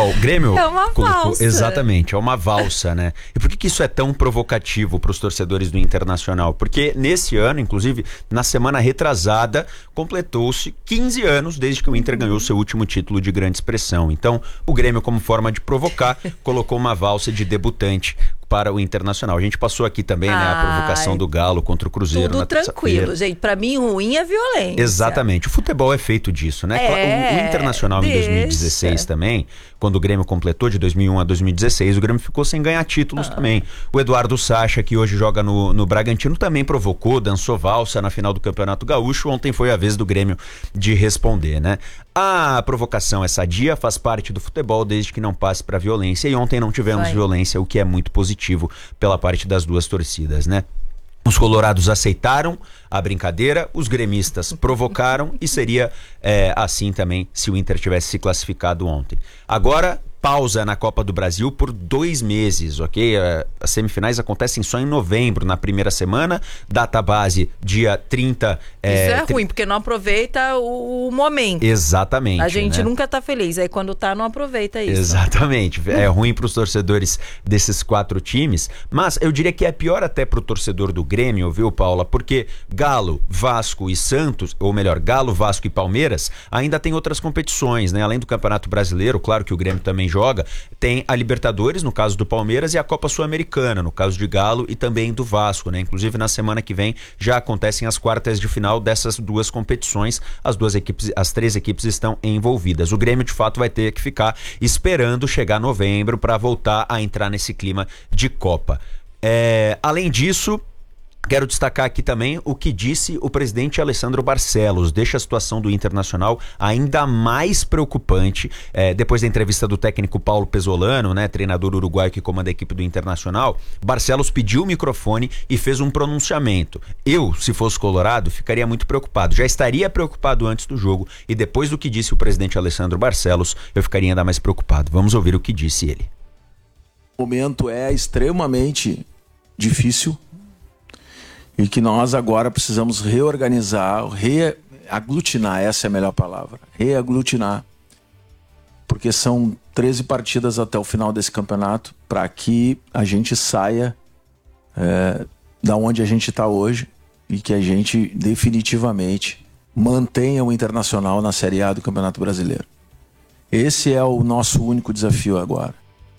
Ó, o Grêmio É uma valsa. Exatamente, é uma valsa, né? E por que isso é tão provocativo para os torcedores do Internacional? Porque nesse ano, inclusive, na semana retrasada, completou-se 15 anos desde que o Inter ganhou seu último título de grande expressão. Então, o Grêmio, como forma de provocar, colocou uma valsa de debutante para o Internacional. A gente passou aqui também, né, a provocação do Galo contra o Cruzeiro. Tudo na tranquilo, gente. Pra mim, ruim é violência. Exatamente. O futebol é feito disso, né? O Internacional em 2016 também, quando o Grêmio completou de 2001 a 2016, o Grêmio ficou sem ganhar títulos também. O Eduardo Sacha, que hoje joga no Bragantino, também provocou, dançou valsa na final do Campeonato Gaúcho. Ontem foi a vez do Grêmio de responder, né? A provocação é sadia, faz parte do futebol desde que não passe para violência, e ontem não tivemos violência, o que é muito positivo pela parte das duas torcidas, né? Os colorados aceitaram a brincadeira, os gremistas provocaram, e seria assim também se o Inter tivesse se classificado ontem. Agora, pausa na Copa do Brasil por 2 meses, ok? As semifinais acontecem só em novembro, na primeira semana, data base dia 30. Isso é ruim, porque não aproveita o momento. Exatamente. A gente, né? nunca tá feliz, aí quando tá, não aproveita isso. Exatamente. É ruim para os torcedores desses 4 times, mas eu diria que é pior até para o torcedor do Grêmio, viu, Paula? Porque Galo, Vasco e Santos, ou melhor, Galo, Vasco e Palmeiras, ainda tem outras competições, né? Além do Campeonato Brasileiro, claro que o Grêmio também joga, tem a Libertadores, no caso do Palmeiras, e a Copa Sul-Americana, no caso de Galo e também do Vasco, né? Inclusive, na semana que vem já acontecem as quartas de final dessas duas competições. As 3 equipes estão envolvidas. O Grêmio, de fato, vai ter que ficar esperando chegar novembro para voltar a entrar nesse clima de Copa. Além disso, quero destacar aqui também o que disse o presidente Alessandro Barcelos. Deixa a situação do Internacional ainda mais preocupante. Depois da entrevista do técnico Paulo Pesolano, né, treinador uruguaio que comanda a equipe do Internacional, Barcelos pediu o microfone e fez um pronunciamento. Eu, se fosse colorado, ficaria muito preocupado. Já estaria preocupado antes do jogo, e depois do que disse o presidente Alessandro Barcelos, eu ficaria ainda mais preocupado. Vamos ouvir o que disse ele. O momento é extremamente difícil, e que nós agora precisamos reorganizar, reaglutinar, essa é a melhor palavra, reaglutinar, porque são 13 partidas até o final desse campeonato, para que a gente saia da onde a gente está hoje, e que a gente definitivamente mantenha o Internacional na Série A do Campeonato Brasileiro. Esse é o nosso único desafio agora.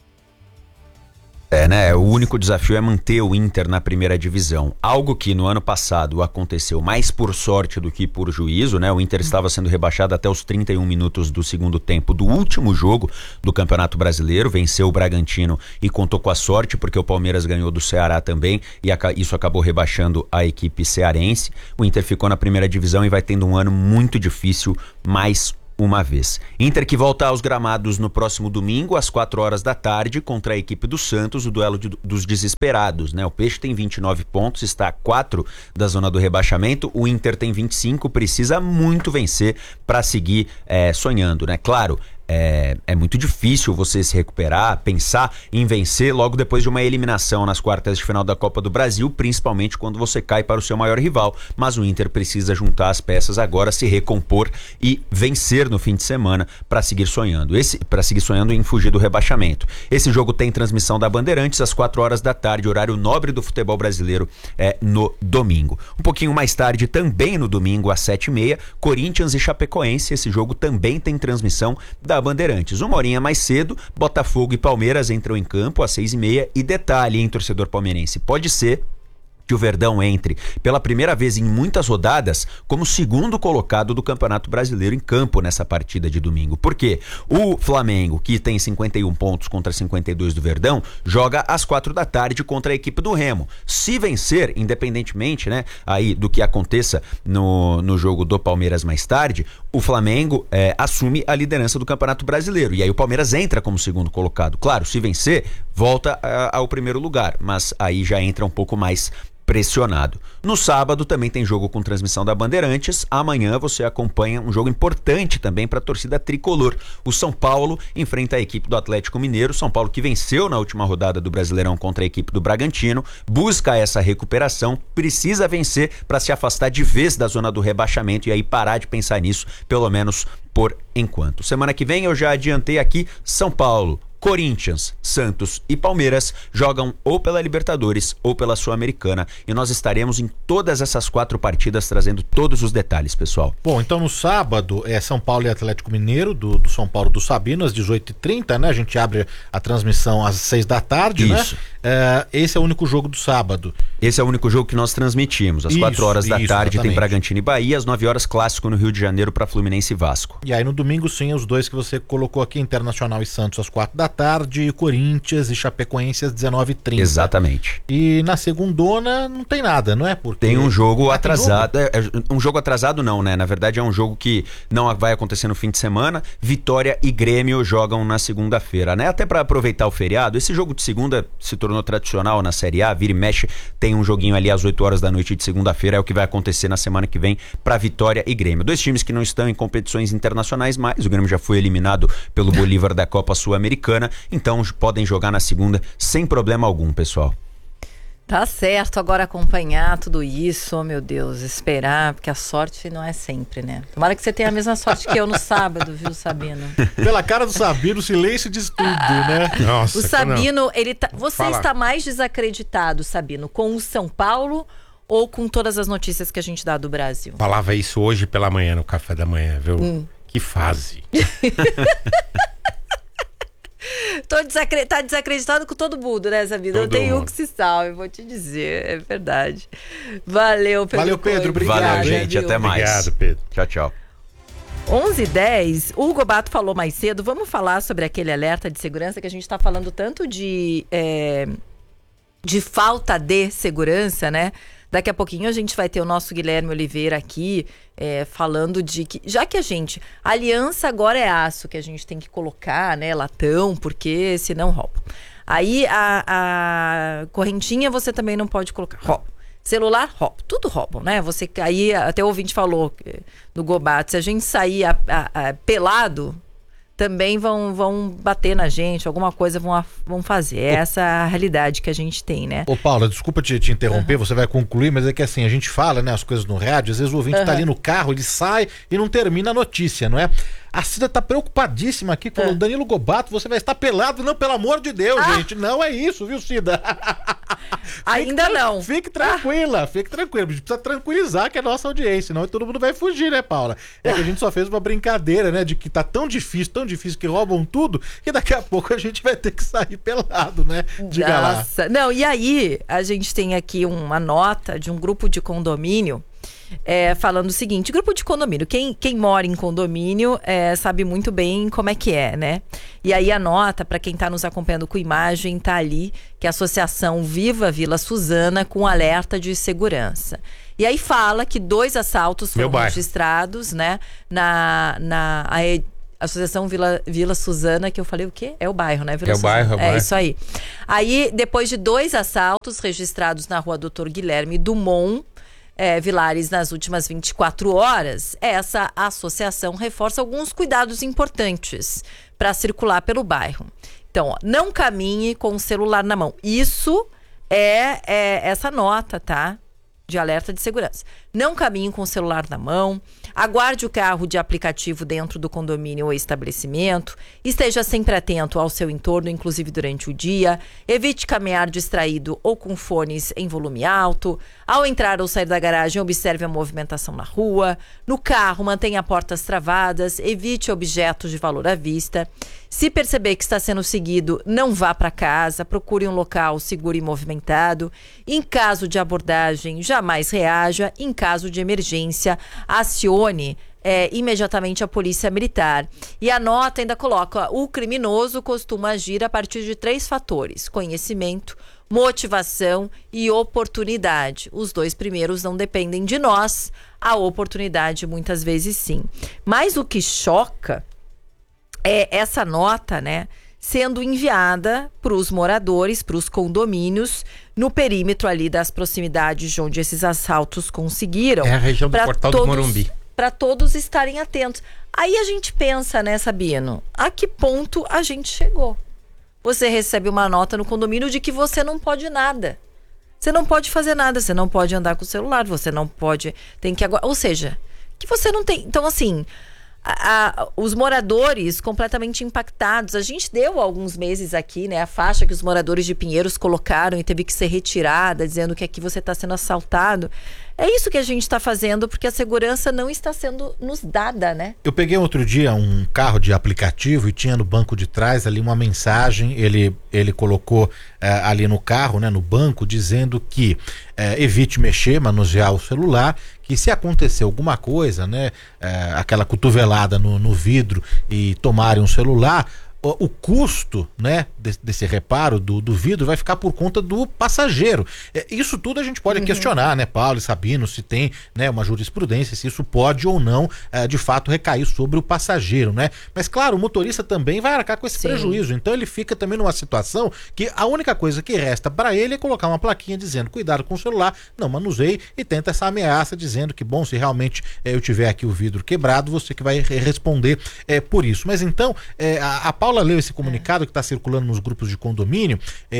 O único desafio é manter o Inter na primeira divisão. Algo que no ano passado aconteceu mais por sorte do que por juízo, né? O Inter estava sendo rebaixado até os 31 minutos do segundo tempo do último jogo do Campeonato Brasileiro, venceu o Bragantino e contou com a sorte, porque o Palmeiras ganhou do Ceará também, e isso acabou rebaixando a equipe cearense. O Inter ficou na primeira divisão e vai tendo um ano muito difícil, mais uma vez. Inter que volta aos gramados no próximo domingo, às 4 da tarde, contra a equipe do Santos, o duelo dos desesperados, né? O Peixe tem 29 pontos, está a 4 da zona do rebaixamento, o Inter tem 25, precisa muito vencer para seguir sonhando, né? Claro, é muito difícil você se recuperar, pensar em vencer logo depois de uma eliminação nas quartas de final da Copa do Brasil, principalmente quando você cai para o seu maior rival, mas o Inter precisa juntar as peças agora, se recompor e vencer no fim de semana para seguir sonhando, em fugir do rebaixamento. Esse jogo tem transmissão da Bandeirantes às 4 da tarde, horário nobre do futebol brasileiro, no domingo. Um pouquinho mais tarde, também no domingo, às 7h30, Corinthians e Chapecoense. Esse jogo também tem transmissão da Bandeirantes. Uma horinha mais cedo, Botafogo e Palmeiras entram em campo às 6h30. E detalhe, hein, torcedor palmeirense, pode ser que o Verdão entre pela primeira vez em muitas rodadas como segundo colocado do Campeonato Brasileiro em campo nessa partida de domingo. Por quê? O Flamengo, que tem 51 pontos contra 52 do Verdão, joga às 4 da tarde contra a equipe do Remo. Se vencer, independentemente, né, aí do que aconteça no jogo do Palmeiras mais tarde, o Flamengo assume a liderança do Campeonato Brasileiro. E aí o Palmeiras entra como segundo colocado. Claro, se vencer, volta ao primeiro lugar, mas aí já entra um pouco mais pressionado. No sábado também tem jogo com transmissão da Bandeirantes. Amanhã você acompanha um jogo importante também para a torcida tricolor. O São Paulo enfrenta a equipe do Atlético Mineiro. São Paulo que venceu na última rodada do Brasileirão contra a equipe do Bragantino, busca essa recuperação, precisa vencer para se afastar de vez da zona do rebaixamento e aí parar de pensar nisso, pelo menos por enquanto. Semana que vem eu já adiantei aqui, São Paulo, Corinthians, Santos e Palmeiras jogam ou pela Libertadores ou pela Sul-Americana e nós estaremos em todas essas 4 partidas trazendo todos os detalhes, pessoal. Bom, então no sábado é São Paulo e Atlético Mineiro, do São Paulo do Sabino, às 18h30, né? A gente abre a transmissão às 6 da tarde, isso, né? Esse é o único jogo do sábado. Esse é o único jogo que nós transmitimos. Às 4 horas da tarde exatamente. Tem Bragantino e Bahia, às 9 horas clássico no Rio de Janeiro para Fluminense e Vasco. E aí no domingo sim, os dois que você colocou aqui, Internacional e Santos às 4 da tarde, Corinthians e Chapecoense às 19h30. Exatamente. E na segundona não tem nada, não é? Porque tem um jogo atrasado. Um jogo atrasado não, né? Na verdade é um jogo que não vai acontecer no fim de semana. Vitória e Grêmio jogam na segunda-feira, né? Até para aproveitar o feriado. Esse jogo de segunda se tornou tradicional na Série A, vira e mexe, tem um joguinho ali às 8 horas da noite de segunda-feira, é o que vai acontecer na semana que vem para Vitória e Grêmio. 2 times que não estão em competições internacionais mais, o Grêmio já foi eliminado pelo Bolívar da Copa Sul-Americana, então podem jogar na segunda sem problema algum, pessoal. Tá certo, agora acompanhar tudo isso, oh meu Deus, esperar, porque a sorte não é sempre, né? Tomara que você tenha a mesma sorte que eu no sábado, viu, Sabino? Pela cara do Sabino, o silêncio diz tudo, né? Nossa, o Sabino, ele tá... Você Fala. está mais desacreditado, Sabino, com o São Paulo ou com todas as notícias que a gente dá do Brasil? Falava isso hoje pela manhã, no café da manhã, viu? Que fase. Tá desacreditado com todo mundo, né, Sabino? Não Todo tem um mundo. que se salve, vou te dizer, é verdade. Valeu, Pedro. Valeu, Pedro, obrigado. Valeu, gente, viu? até mais. Obrigado, Pedro. Tchau, tchau. 11h10, o Hugo Bato falou mais cedo, vamos falar sobre aquele alerta de segurança que a gente está falando tanto de falta de segurança, né? Daqui a pouquinho a gente vai ter o nosso Guilherme Oliveira aqui falando de que, já que a aliança agora é aço que a gente tem que colocar, né, latão, porque senão rouba. Aí a correntinha você também não pode colocar, rouba. Celular, rouba. Tudo roubam, né? Aí até o ouvinte falou no Gobato, se a gente sair pelado, também vão bater na gente, alguma coisa vão fazer. Essa é a realidade que a gente tem, né? Ô Paula, desculpa te interromper, você vai concluir, mas é que assim, a gente fala, né, as coisas no rádio, às vezes o ouvinte tá ali no carro, ele sai e não termina a notícia, não é? A Cida tá preocupadíssima aqui, falou, Danilo Gobato, você vai estar pelado, não, pelo amor de Deus, gente, não é isso, viu, Cida? Ainda não. Fique tranquila, fique tranquila, a gente precisa tranquilizar que é a nossa audiência, senão todo mundo vai fugir, né, Paula? É que a gente só fez uma brincadeira, né, de que tá tão difícil que roubam tudo, que daqui a pouco a gente vai ter que sair pelado, né? Diga lá. Não, e aí a gente tem aqui uma nota de um grupo de condomínio falando o seguinte, grupo de condomínio, quem mora em condomínio sabe muito bem como é que é, né? E aí a nota, para quem tá nos acompanhando com imagem, tá ali, que é a Associação Viva Vila Suzana com alerta de segurança. E aí fala que 2 assaltos foram registrados, né? Na Associação Vila Suzana, que eu falei o quê? É o bairro, né? Vila Suzana. Bairro, é o bairro. Isso aí. Aí, depois de 2 assaltos registrados na rua Doutor Guilherme Dumont, Vilares nas últimas 24 horas, essa associação reforça alguns cuidados importantes para circular pelo bairro. Então, ó, não caminhe com o celular na mão. Isso é essa nota, tá? De alerta de segurança. Não caminhe com o celular na mão, aguarde o carro de aplicativo dentro do condomínio ou estabelecimento, esteja sempre atento ao seu entorno, inclusive durante o dia, evite caminhar distraído ou com fones em volume alto, ao entrar ou sair da garagem, observe a movimentação na rua, no carro, mantenha portas travadas, evite objetos de valor à vista, se perceber que está sendo seguido, não vá para casa, procure um local seguro e movimentado, em caso de abordagem, jamais reaja, em caso de emergência, acione imediatamente a polícia militar. E a nota ainda coloca, o criminoso costuma agir a partir de 3 fatores, conhecimento, motivação e oportunidade. Os 2 primeiros não dependem de nós, a oportunidade muitas vezes sim. Mas o que choca é essa nota, né, sendo enviada para os moradores, para os condomínios, no perímetro ali das proximidades de onde esses assaltos conseguiram. É a região do Portal do Morumbi. Para todos estarem atentos. Aí a gente pensa, né, Sabino? A que ponto a gente chegou? Você recebe uma nota no condomínio de que você não pode nada. Você não pode fazer nada, você não pode andar com o celular, você não pode... Tem que agora... Ou seja, que você não tem... Então, assim... os moradores completamente impactados. A gente deu alguns meses aqui, né? A faixa que os moradores de Pinheiros colocaram e teve que ser retirada, dizendo que aqui você está sendo assaltado. É isso que a gente está fazendo, porque a segurança não está sendo nos dada, né? Eu peguei outro dia um carro de aplicativo e tinha no banco de trás ali uma mensagem, ele colocou ali no carro, né, no banco, dizendo que evite mexer, manusear o celular, que se acontecer alguma coisa, né, aquela cotovelada no vidro e tomarem um celular, o custo, né, desse reparo do vidro vai ficar por conta do passageiro. Isso tudo a gente pode questionar, né, Paulo e Sabino, se tem, né, uma jurisprudência, se isso pode ou não, de fato, recair sobre o passageiro, né? Mas, claro, o motorista também vai arcar com esse prejuízo. Então ele fica também numa situação que a única coisa que resta para ele é colocar uma plaquinha dizendo cuidado com o celular, não manuseie, e tenta essa ameaça dizendo que, bom, se realmente eu tiver aqui o vidro quebrado, você que vai responder por isso. Mas então, a Paula leu esse comunicado que está circulando nos grupos de condomínio.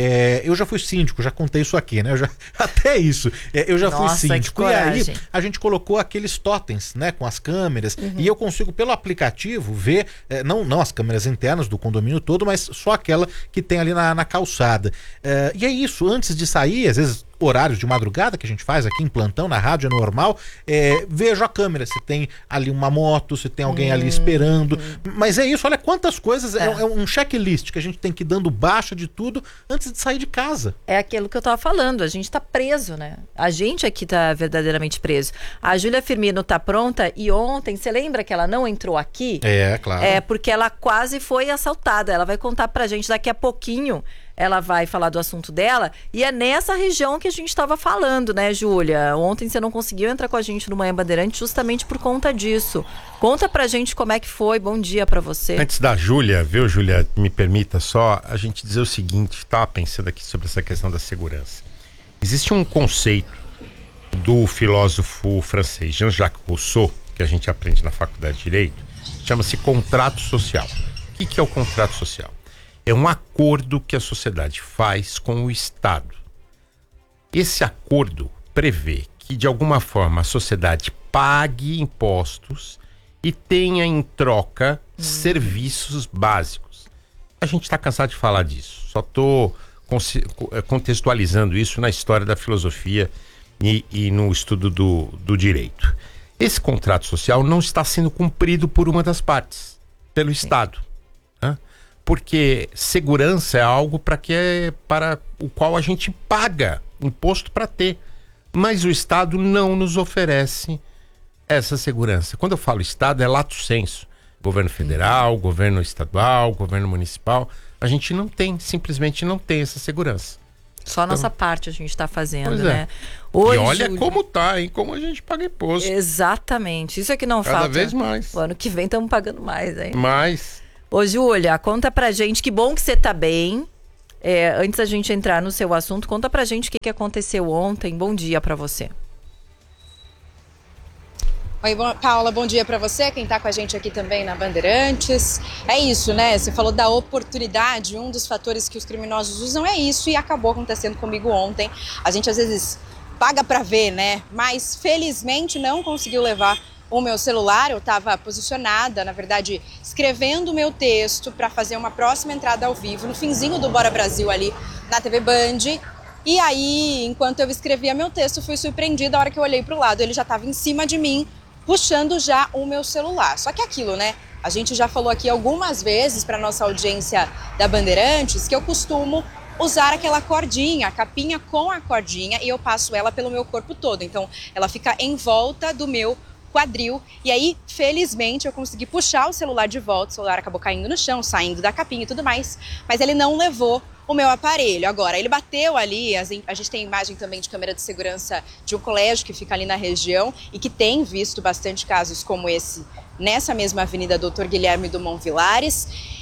Eu já fui síndico, já contei isso aqui, né? Até isso. Eu já fui síndico. E aí a gente colocou aqueles totens, né? Com as câmeras. E eu consigo, pelo aplicativo, ver, não as câmeras internas do condomínio todo, mas só aquela que tem ali na calçada. E é isso. Antes de sair, às vezes horários de madrugada que a gente faz aqui em plantão, na rádio é normal, vejo a câmera, se tem ali uma moto, se tem alguém ali esperando, mas é isso, olha quantas coisas, é um checklist que a gente tem que ir dando baixa de tudo antes de sair de casa. É aquilo que eu tava falando, a gente tá preso, né? A gente aqui tá verdadeiramente preso. A Júlia Firmino tá pronta e ontem, você lembra que ela não entrou aqui? Claro. Porque ela quase foi assaltada, ela vai contar pra gente daqui a pouquinho. Ela vai falar do assunto dela e é nessa região que a gente estava falando, né, Júlia? Ontem você não conseguiu entrar com a gente no Manhã Bandeirante justamente por conta disso. Conta pra gente como é que foi, bom dia pra você. Antes da Júlia, viu, Júlia, me permita só a gente dizer o seguinte, estava pensando aqui sobre essa questão da segurança. Existe um conceito do filósofo francês Jean-Jacques Rousseau, que a gente aprende na Faculdade de Direito, chama-se contrato social. O que é o contrato social? É um acordo que a sociedade faz com o Estado. Esse acordo prevê que, de alguma forma, a sociedade pague impostos e tenha em troca serviços básicos. A gente está cansado de falar disso. Só estou contextualizando isso na história da filosofia e no estudo do direito. Esse contrato social não está sendo cumprido por uma das partes, pelo Estado. Porque segurança é algo para o qual a gente paga imposto para ter. Mas o Estado não nos oferece essa segurança. Quando eu falo Estado, é lato sensu. Governo federal, governo estadual, governo municipal. A gente não tem, simplesmente não tem essa segurança. Só a nossa parte a gente está fazendo, É. né? Hoje, e olha como tá, hein? Como a gente paga imposto. Exatamente. Isso é que não falta. Cada vez mais. O ano que vem estamos pagando mais, hein? Mais. Ô, Júlia, conta pra gente, que bom que você tá bem. Antes da gente entrar no seu assunto, conta pra gente o que aconteceu ontem. Bom dia pra você. Oi, Paula, bom dia pra você, quem tá com a gente aqui também na Bandeirantes. É isso, né? Você falou da oportunidade, um dos fatores que os criminosos usam é isso, e acabou acontecendo comigo ontem. A gente às vezes paga pra ver, né? Mas felizmente não conseguiu levar o meu celular. Eu estava posicionada, na verdade, escrevendo o meu texto para fazer uma próxima entrada ao vivo, no finzinho do Bora Brasil ali na TV Band. E aí, enquanto eu escrevia meu texto, fui surpreendida. A hora que eu olhei para o lado, ele já estava em cima de mim, puxando já o meu celular. Só que aquilo, né? A gente já falou aqui algumas vezes para nossa audiência da Bandeirantes que eu costumo usar aquela cordinha, a capinha com a cordinha, e eu passo ela pelo meu corpo todo. Então, ela fica em volta do meu quadril, e aí, felizmente, eu consegui puxar o celular de volta. O celular acabou caindo no chão, saindo da capinha e tudo mais, mas ele não levou o meu aparelho. Agora, ele bateu ali, a gente tem imagem também de câmera de segurança de um colégio que fica ali na região e que tem visto bastante casos como esse nessa mesma avenida Doutor Guilherme Dumont Vilares.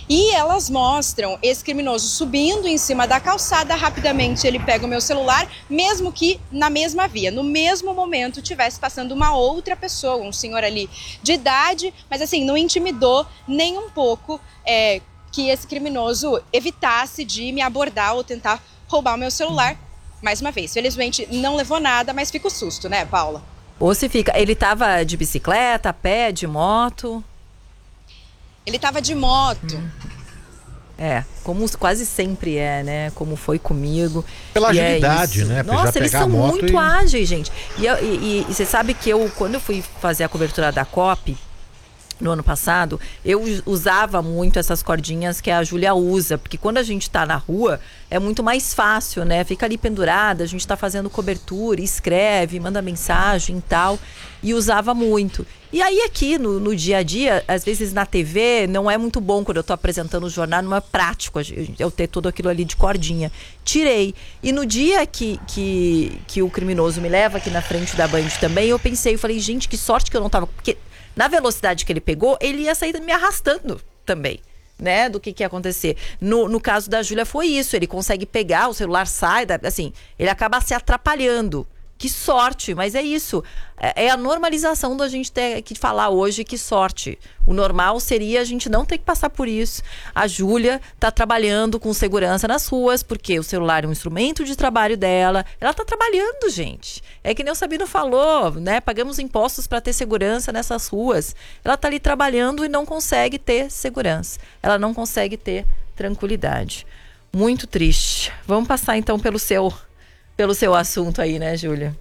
e elas mostram esse criminoso subindo em cima da calçada. Rapidamente ele pega o meu celular, mesmo que na mesma via, no mesmo momento tivesse passando uma outra pessoa, um senhor ali de idade, mas assim, não intimidou nem um pouco que esse criminoso evitasse de me abordar ou tentar roubar o meu celular. Mais uma vez, felizmente não levou nada, mas fica o susto, né, Paula? Ou se fica, ele tava de bicicleta, a pé, de moto? Ele tava de moto. Como quase sempre né? Como foi comigo. Pela agilidade, né? Nossa, eles são muito ágeis, gente. E você sabe que quando eu fui fazer a cobertura da COP, no ano passado, eu usava muito essas cordinhas que a Júlia usa, porque quando a gente tá na rua, é muito mais fácil, né? Fica ali pendurada, a gente tá fazendo cobertura, escreve, manda mensagem e tal, e usava muito. E aí aqui, no dia a dia, às vezes na TV, não é muito bom quando eu tô apresentando o jornal, não é prático eu ter tudo aquilo ali de cordinha. Tirei. E no dia que o criminoso me leva aqui na frente da Band também, eu falei, gente, que sorte que eu não tava... Porque na velocidade que ele pegou, ele ia sair me arrastando também, né? Do que ia acontecer. No caso da Júlia foi isso. Ele consegue pegar, o celular sai, assim, ele acaba se atrapalhando. Que sorte, mas é isso. É a normalização da gente ter que falar hoje, que sorte. O normal seria a gente não ter que passar por isso. A Júlia tá trabalhando com segurança nas ruas, porque o celular é um instrumento de trabalho dela. Ela tá trabalhando, gente. É que nem o Sabino falou, né? Pagamos impostos para ter segurança nessas ruas. Ela tá ali trabalhando e não consegue ter segurança. Ela não consegue ter tranquilidade. Muito triste. Vamos passar então pelo seu assunto aí, né, Júlia?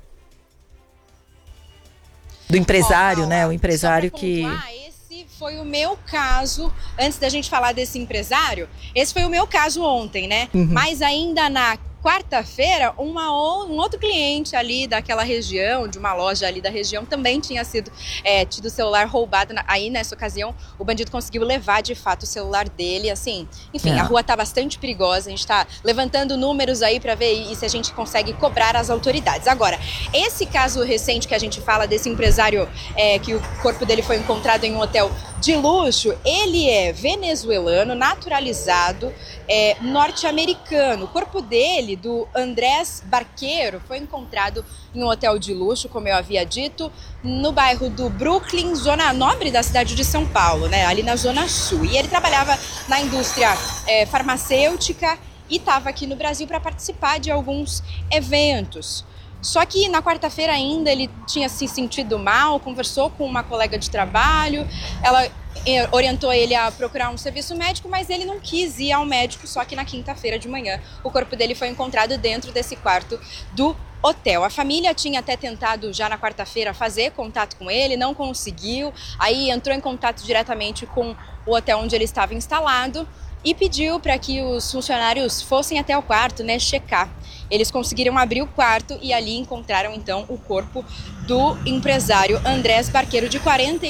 Do empresário, né? O empresário que... Esse foi o meu caso, antes da gente falar desse empresário, esse foi o meu caso ontem, né? Mas ainda na quarta-feira, um outro cliente ali daquela região, de uma loja ali da região, também tinha tido o celular roubado. Aí, nessa ocasião, o bandido conseguiu levar, de fato, o celular dele, assim. Enfim, a rua tá bastante perigosa, a gente tá levantando números aí pra ver se a gente consegue cobrar as autoridades. Agora, esse caso recente que a gente fala desse empresário que o corpo dele foi encontrado em um hotel de luxo, ele é venezuelano, naturalizado, norte-americano. O corpo dele, do Andrés Barqueiro, foi encontrado em um hotel de luxo, como eu havia dito, no bairro do Brooklyn, zona nobre da cidade de São Paulo, né, ali na zona sul. E ele trabalhava na indústria farmacêutica e estava aqui no Brasil para participar de alguns eventos. Só que na quarta-feira ainda ele tinha se sentido mal, conversou com uma colega de trabalho, ela orientou ele a procurar um serviço médico, mas ele não quis ir ao médico, só que na quinta-feira de manhã o corpo dele foi encontrado dentro desse quarto do hotel. A família tinha até tentado já na quarta-feira fazer contato com ele, não conseguiu, aí entrou em contato diretamente com o hotel onde ele estava instalado e pediu para que os funcionários fossem até o quarto, né, checar. Eles conseguiram abrir o quarto e ali encontraram então o corpo do empresário Andrés Barqueiro, de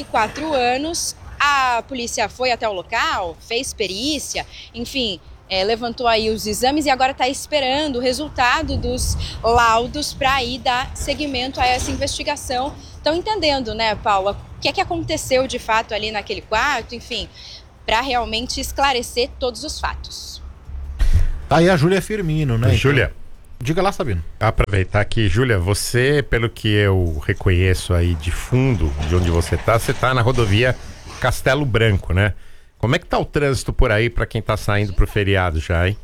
44 anos. A polícia foi até o local, fez perícia, enfim, levantou aí os exames e agora está esperando o resultado dos laudos para aí dar seguimento a essa investigação. Estão entendendo, né, Paula, o que é que aconteceu de fato ali naquele quarto, enfim, para realmente esclarecer todos os fatos. Aí a Júlia Firmino, né? Júlia. Então, diga lá, Sabino. Aproveitar aqui, Júlia, você, pelo que eu reconheço aí de fundo, de onde você tá na rodovia Castelo Branco, né? Como é que tá o trânsito por aí para quem tá saindo pro feriado já, hein?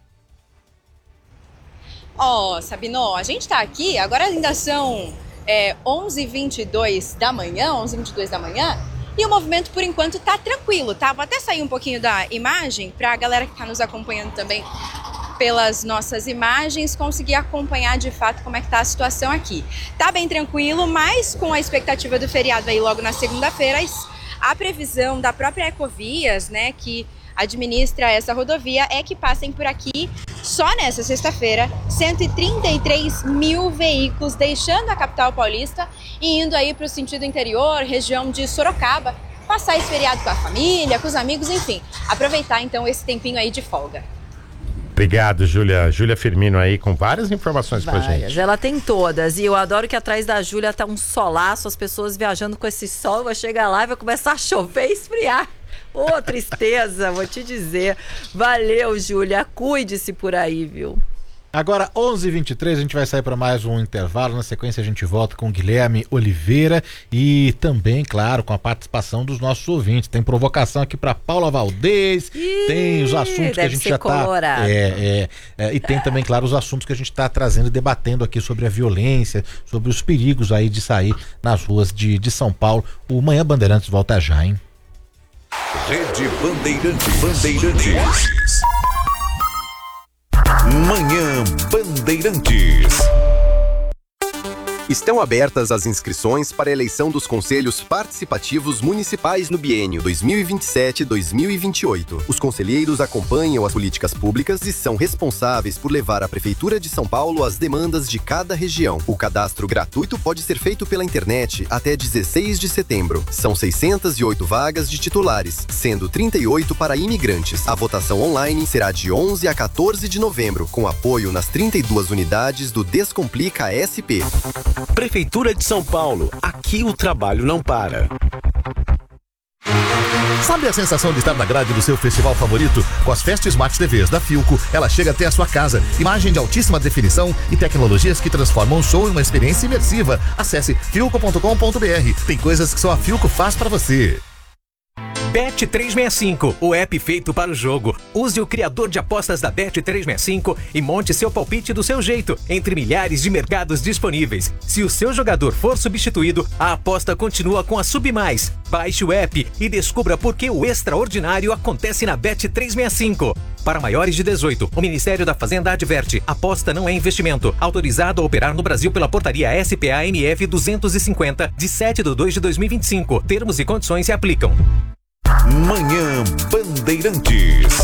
Sabino, a gente tá aqui, agora ainda são 11h22 da manhã, e o movimento, por enquanto, tá tranquilo, tá? Vou até sair um pouquinho da imagem pra galera que tá nos acompanhando também pelas nossas imagens conseguir acompanhar de fato como é que tá a situação aqui. Tá bem tranquilo, mas com a expectativa do feriado aí logo na segunda-feira, a previsão da própria Ecovias, né, que administra essa rodovia, é que passem por aqui só nessa sexta-feira 133 mil veículos deixando a capital paulista e indo aí para o sentido interior, região de Sorocaba, passar esse feriado com a família, com os amigos, enfim, aproveitar então esse tempinho aí de folga. Obrigado, Júlia. Júlia Firmino aí com várias informações pra gente. Ela tem todas. E eu adoro que atrás da Júlia tá um solaço, as pessoas viajando com esse sol, vai chegar lá e vai começar a chover e esfriar. Ô, tristeza, vou te dizer. Valeu, Júlia. Cuide-se por aí, viu? Agora, 11h23, a gente vai sair para mais um intervalo. Na sequência, a gente volta com Guilherme Oliveira e também, claro, com a participação dos nossos ouvintes. Tem provocação aqui para Paula Valdez, tem os assuntos que a gente já está... e tem também, claro, os assuntos que a gente está trazendo e debatendo aqui sobre a violência, sobre os perigos aí de sair nas ruas de São Paulo. O Manhã Bandeirantes volta já, hein? Rede Bandeirantes. Manhã Bandeirantes. Estão abertas as inscrições para a eleição dos conselhos participativos municipais no biênio 2027-2028. Os conselheiros acompanham as políticas públicas e são responsáveis por levar à Prefeitura de São Paulo as demandas de cada região. O cadastro gratuito pode ser feito pela internet até 16 de setembro. São 608 vagas de titulares, sendo 38 para imigrantes. A votação online será de 11 a 14 de novembro, com apoio nas 32 unidades do Descomplica SP. Prefeitura de São Paulo, aqui o trabalho não para. Sabe a sensação de estar na grade do seu festival favorito? Com as Fest Smart TVs da Philco, ela chega até a sua casa. Imagem de altíssima definição e tecnologias que transformam o show em uma experiência imersiva. Acesse philco.com.br. Tem coisas que só a Philco faz pra você. Bet365, o app feito para o jogo. Use o criador de apostas da Bet365 e monte seu palpite do seu jeito, entre milhares de mercados disponíveis. Se o seu jogador for substituído, a aposta continua com a Submais. Baixe o app e descubra por que o extraordinário acontece na Bet365. Para maiores de 18, o Ministério da Fazenda adverte: aposta não é investimento. Autorizado a operar no Brasil pela portaria SPA-MF 250, de 7/2/2025. Termos e condições se aplicam. Manhã Bandeirantes.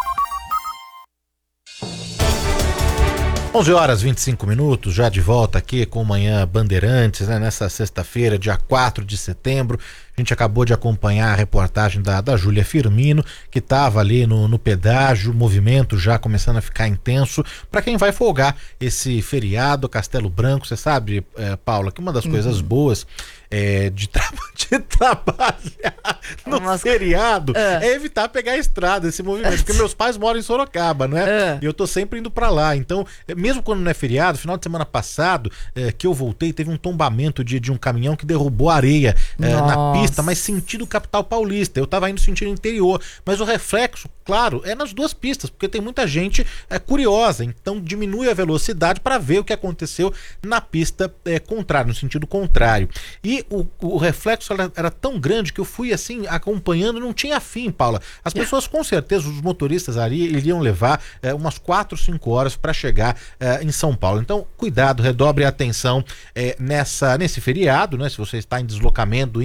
11h25, já de volta aqui com o Manhã Bandeirantes, né? Nessa sexta-feira, dia 4 de setembro. A gente acabou de acompanhar a reportagem da Júlia Firmino, que estava ali no pedágio, o movimento já começando a ficar intenso. Para quem vai folgar esse feriado, Castelo Branco, você sabe, Paula, que uma das coisas boas de trabalhar no feriado é evitar pegar a estrada, esse movimento, porque meus pais moram em Sorocaba, não é? E eu tô sempre indo para lá, então, mesmo quando não é feriado, final de semana passado, que eu voltei, teve um tombamento de um caminhão que derrubou areia na pista, mas sentido capital paulista. Eu tava indo sentido interior, mas o reflexo, claro, é nas duas pistas, porque tem muita gente curiosa, então diminui a velocidade para ver o que aconteceu na pista contrária, no sentido contrário. E o reflexo era tão grande que eu fui assim acompanhando, não tinha fim, Paula. As pessoas, com certeza, os motoristas ali iriam levar umas 4, 5 horas para chegar em São Paulo. Então, cuidado, redobre a atenção nesse feriado, né? Se você está em deslocamento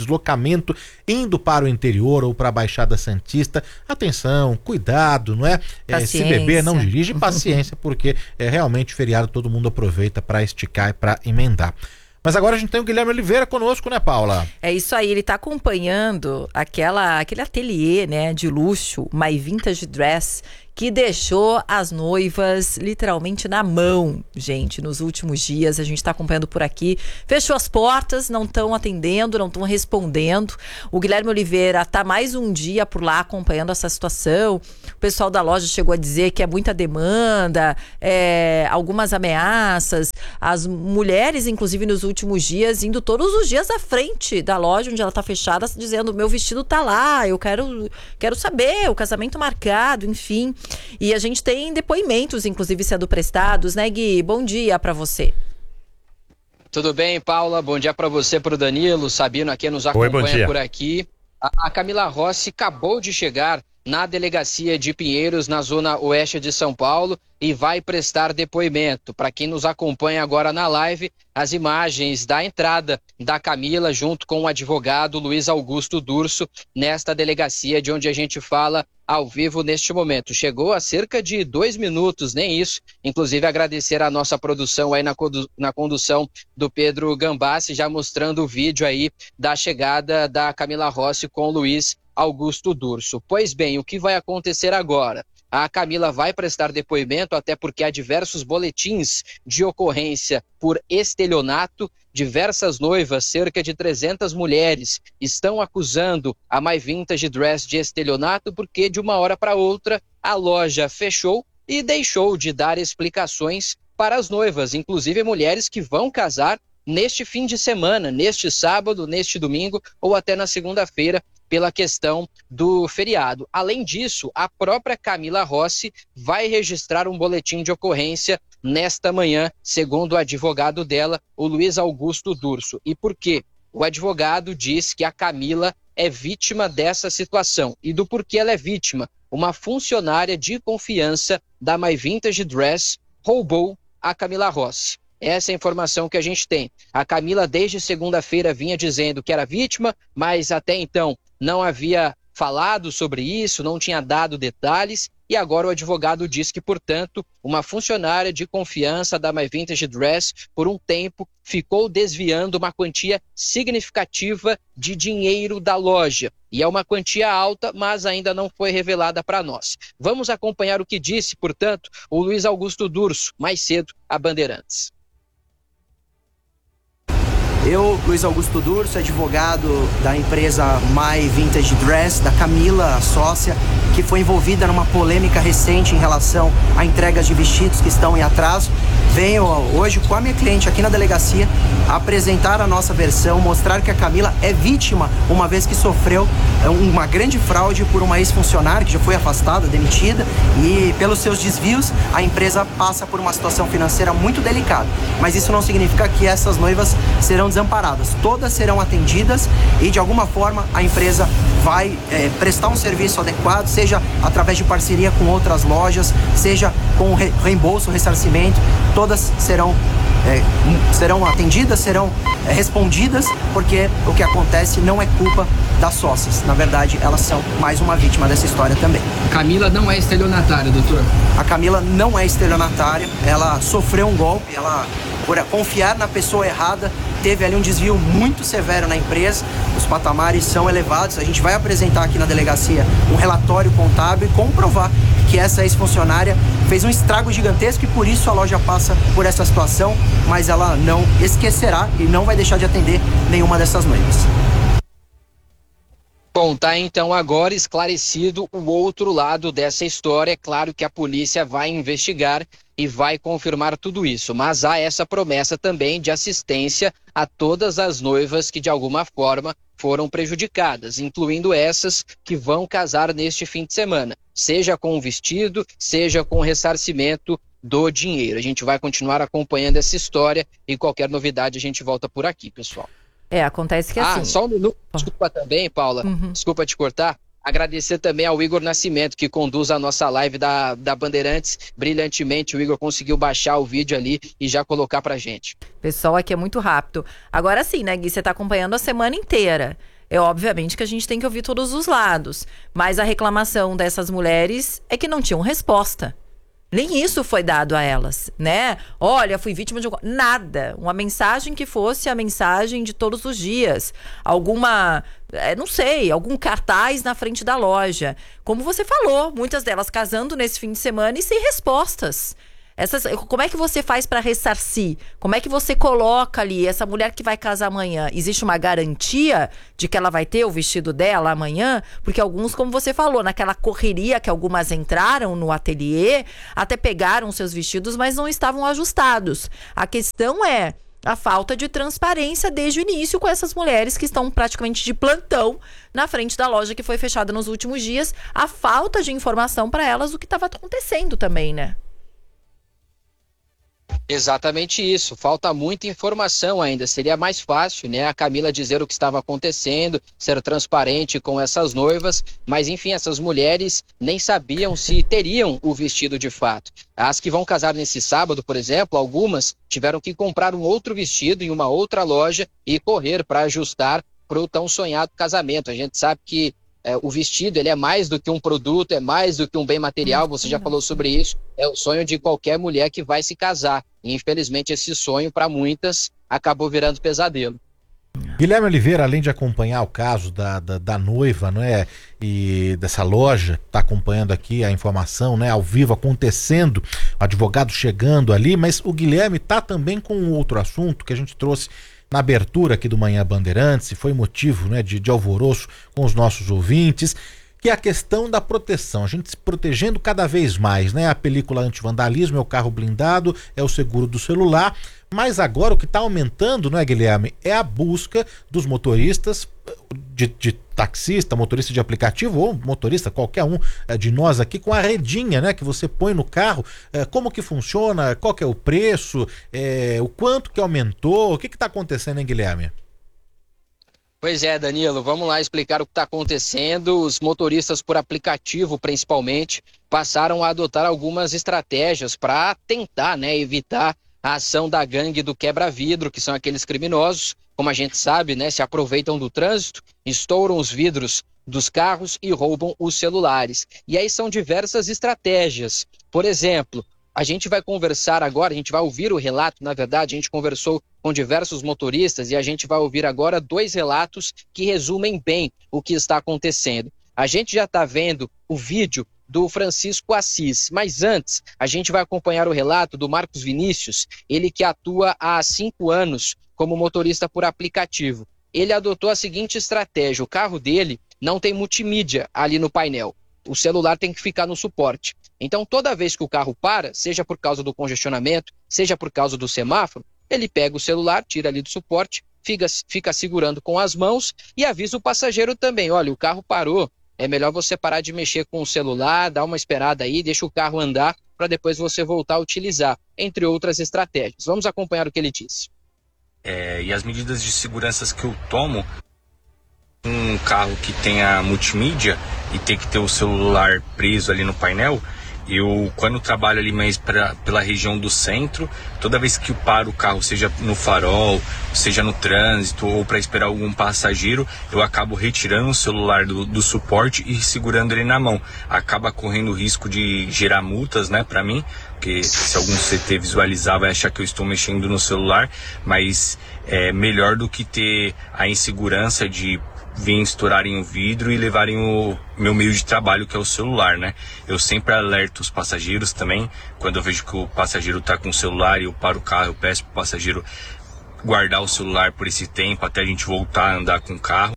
indo para o interior ou para a Baixada Santista, atenção, cuidado, não é? Se beber, não dirige, paciência, porque realmente feriado todo mundo aproveita para esticar e para emendar. Mas agora a gente tem o Guilherme Oliveira conosco, né, Paula? É isso aí, ele tá acompanhando aquele ateliê, né, de luxo, My Vintage Dress, que deixou as noivas literalmente na mão, gente, nos últimos dias. A gente está acompanhando por aqui. Fechou as portas, não estão atendendo, não estão respondendo. O Guilherme Oliveira tá mais um dia por lá acompanhando essa situação. O pessoal da loja chegou a dizer que é muita demanda, algumas ameaças. As mulheres, inclusive, nos últimos dias, indo todos os dias à frente da loja onde ela tá fechada, dizendo: meu vestido tá lá, eu quero saber, o casamento marcado, enfim. E a gente tem depoimentos, inclusive, sendo prestados, né, Gui? Bom dia para você. Tudo bem, Paula? Bom dia para você, para o Danilo, Sabino aqui nos acompanha por aqui. A Camila Rossi acabou de chegar na delegacia de Pinheiros, na zona oeste de São Paulo, e vai prestar depoimento. Para quem nos acompanha agora na live, as imagens da entrada da Camila junto com o advogado Luiz Augusto Durso nesta delegacia de onde a gente fala ao vivo neste momento. Chegou a cerca de 2 minutos, nem isso. Inclusive agradecer a nossa produção aí na condução do Pedro Gambassi, já mostrando o vídeo aí da chegada da Camila Rossi com o Luiz Augusto Durso. Pois bem, o que vai acontecer agora? A Camila vai prestar depoimento, até porque há diversos boletins de ocorrência por estelionato diversas noivas, cerca de 300 mulheres, estão acusando a My Vintage Dress de estelionato porque de uma hora para outra a loja fechou e deixou de dar explicações para as noivas, inclusive mulheres que vão casar neste fim de semana, neste sábado, neste domingo ou até na segunda-feira, pela questão do feriado. Além disso, a própria Camila Rossi vai registrar um boletim de ocorrência nesta manhã, segundo o advogado dela, o Luiz Augusto Durso. E por quê? O advogado diz que a Camila é vítima dessa situação. E do porquê ela é vítima? Uma funcionária de confiança da My Vintage Dress roubou a Camila Rossi. Essa é a informação que a gente tem. A Camila, desde segunda-feira, vinha dizendo que era vítima, mas até então não havia falado sobre isso, não tinha dado detalhes, e agora o advogado diz que, portanto, uma funcionária de confiança da My Vintage Dress, por um tempo, ficou desviando uma quantia significativa de dinheiro da loja. E é uma quantia alta, mas ainda não foi revelada para nós. Vamos acompanhar o que disse, portanto, o Luiz Augusto Durso, mais cedo, a Bandeirantes. Eu, Luiz Augusto Durso, advogado da empresa My Vintage Dress, da Camila, a sócia, que foi envolvida numa polêmica recente em relação a entregas de vestidos que estão em atraso. Venho hoje com a minha cliente aqui na delegacia apresentar a nossa versão, mostrar que a Camila é vítima, uma vez que sofreu uma grande fraude por uma ex-funcionária que já foi afastada, demitida, e pelos seus desvios a empresa passa por uma situação financeira muito delicada. Mas isso não significa que essas noivas serão desamparadas. Todas serão atendidas e de alguma forma a empresa vai prestar um serviço adequado, seja através de parceria com outras lojas, seja com reembolso, ressarcimento. Todas serão atendidas, serão respondidas, porque o que acontece não é culpa das sócias. Na verdade, elas são mais uma vítima dessa história também. Camila não é estelionatária, doutor? A Camila não é estelionatária, ela sofreu um golpe, ela, por confiar na pessoa errada, teve ali um desvio muito severo na empresa. Os patamares são elevados. A gente vai apresentar aqui na delegacia um relatório contábil e comprovar que essa ex-funcionária fez um estrago gigantesco e por isso a loja passa por essa situação, mas ela não esquecerá e não vai deixar de atender nenhuma dessas noivas. Bom, tá então agora esclarecido o outro lado dessa história. É claro que a polícia vai investigar e vai confirmar tudo isso, mas há essa promessa também de assistência a todas as noivas que de alguma forma foram prejudicadas, incluindo essas que vão casar neste fim de semana, seja com o vestido, seja com o ressarcimento do dinheiro. A gente vai continuar acompanhando essa história e qualquer novidade a gente volta por aqui, pessoal. Acontece que assim... só um minuto, desculpa também, Paula, desculpa te cortar. Agradecer também ao Igor Nascimento, que conduz a nossa live da Bandeirantes brilhantemente. O Igor conseguiu baixar o vídeo ali e já colocar pra gente. Pessoal, aqui é muito rápido. Agora sim, né, Gui? Você tá acompanhando a semana inteira. É obviamente que a gente tem que ouvir todos os lados. Mas a reclamação dessas mulheres é que não tinham resposta. Nem isso foi dado a elas, né? Olha, fui vítima de nada. Uma mensagem que fosse a mensagem de todos os dias. Alguma, não sei, algum cartaz na frente da loja. Como você falou, muitas delas casando nesse fim de semana e sem respostas. Como é que você faz para ressarcir? Como é que você coloca ali essa mulher que vai casar amanhã? Existe uma garantia de que ela vai ter o vestido dela amanhã? Porque alguns, como você falou, naquela correria que algumas entraram no ateliê, até pegaram seus vestidos, mas não estavam ajustados. A questão é a falta de transparência desde o início com essas mulheres que estão praticamente de plantão na frente da loja que foi fechada nos últimos dias. A falta de informação para elas do que estava acontecendo também, né? Exatamente isso, falta muita informação ainda. Seria mais fácil, né, a Camila dizer o que estava acontecendo, ser transparente com essas noivas, mas enfim, essas mulheres nem sabiam se teriam o vestido de fato. As que vão casar nesse sábado, por exemplo, algumas tiveram que comprar um outro vestido em uma outra loja e correr para ajustar para o tão sonhado casamento. A gente sabe que o vestido, ele é mais do que um produto, é mais do que um bem material, você já falou sobre isso, é o sonho de qualquer mulher que vai se casar. E, infelizmente, esse sonho, para muitas, acabou virando pesadelo. Guilherme Oliveira, além de acompanhar o caso da noiva, não é, e dessa loja, está acompanhando aqui a informação, né, ao vivo acontecendo, o advogado chegando ali, mas o Guilherme está também com um outro assunto que a gente trouxe na abertura aqui do Manhã Bandeirantes, e foi motivo, né, de alvoroço com os nossos ouvintes, que é a questão da proteção, a gente se protegendo cada vez mais, né? A película anti-vandalismo, é o carro blindado, é o seguro do celular, mas agora o que está aumentando, não é, Guilherme? É a busca dos motoristas, de taxista, motorista de aplicativo ou motorista, qualquer um de nós aqui, com a redinha, né, que você põe no carro, como que funciona, qual que é o preço, o quanto que aumentou, o que está acontecendo, hein, Guilherme? Pois é, Danilo, vamos lá explicar o que está acontecendo. Os motoristas por aplicativo, principalmente, passaram a adotar algumas estratégias para tentar, né, evitar a ação da gangue do quebra-vidro, que são aqueles criminosos, como a gente sabe, né, se aproveitam do trânsito, estouram os vidros dos carros e roubam os celulares. E aí são diversas estratégias. Por exemplo, a gente vai conversar agora, a gente vai ouvir o relato, na verdade, a gente conversou com diversos motoristas e a gente vai ouvir agora 2 relatos que resumem bem o que está acontecendo. A gente já está vendo o vídeo do Francisco Assis, mas antes a gente vai acompanhar o relato do Marcos Vinícius, ele que atua há 5 anos como motorista por aplicativo. Ele adotou a seguinte estratégia: o carro dele não tem multimídia ali no painel, o celular tem que ficar no suporte. Então toda vez que o carro para, seja por causa do congestionamento, seja por causa do semáforo, ele pega o celular, tira ali do suporte, fica segurando com as mãos e avisa o passageiro também: olha, o carro parou, é melhor você parar de mexer com o celular, dar uma esperada aí, deixa o carro andar para depois você voltar a utilizar, entre outras estratégias. Vamos acompanhar o que ele disse. E as medidas de segurança que eu tomo, um carro que tenha multimídia e tem que ter o celular preso ali no painel, eu, quando trabalho ali mais pela região do centro, toda vez que eu paro o carro, seja no farol, seja no trânsito ou para esperar algum passageiro, eu acabo retirando o celular do suporte e segurando ele na mão. Acaba correndo o risco de gerar multas, né, para mim, porque se algum CT visualizar vai achar que eu estou mexendo no celular, mas é melhor do que ter a insegurança de virem estourarem o vidro e levarem o meu meio de trabalho, que é o celular, né? Eu sempre alerto os passageiros também, quando eu vejo que o passageiro tá com o celular e eu paro o carro, eu peço pro passageiro guardar o celular por esse tempo, até a gente voltar a andar com o carro.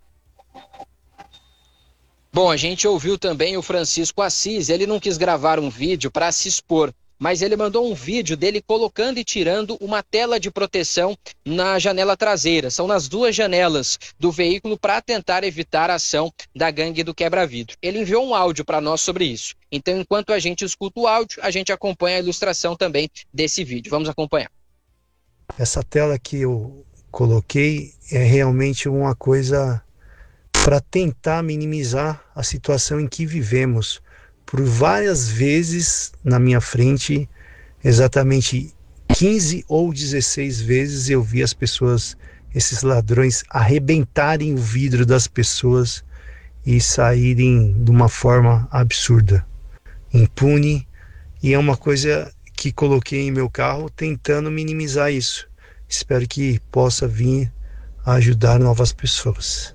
Bom, a gente ouviu também o Francisco Assis, ele não quis gravar um vídeo para se expor, mas ele mandou um vídeo dele colocando e tirando uma tela de proteção na janela traseira. São nas 2 janelas do veículo para tentar evitar a ação da gangue do quebra-vidro. Ele enviou um áudio para nós sobre isso. Então, enquanto a gente escuta o áudio, a gente acompanha a ilustração também desse vídeo. Vamos acompanhar. Essa tela que eu coloquei é realmente uma coisa para tentar minimizar a situação em que vivemos. Por várias vezes na minha frente, exatamente 15 ou 16 vezes eu vi as pessoas, esses ladrões, arrebentarem o vidro das pessoas e saírem de uma forma absurda, impune, e é uma coisa que coloquei em meu carro tentando minimizar isso. Espero que possa vir a ajudar novas pessoas.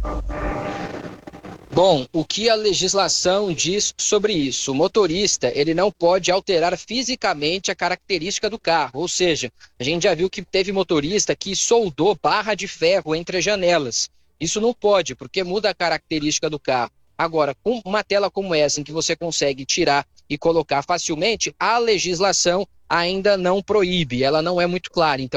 Bom, o que a legislação diz sobre isso? O motorista, ele não pode alterar fisicamente a característica do carro, ou seja, a gente já viu que teve motorista que soldou barra de ferro entre as janelas. Isso não pode, porque muda a característica do carro. Agora, com uma tela como essa, em que você consegue tirar e colocar facilmente, a legislação ainda não proíbe, ela não é muito clara. Então,